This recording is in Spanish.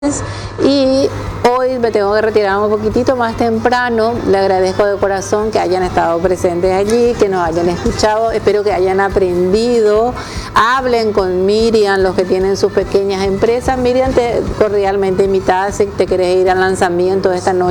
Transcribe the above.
Y hoy me tengo que retirar un poquitito más temprano. Le agradezco de corazón que hayan estado presentes allí, que nos hayan escuchado. Espero que hayan aprendido. Hablen con Miriam, los que tienen sus pequeñas empresas. Miriam, te cordialmente invitada si te querés ir al lanzamiento de esta noche.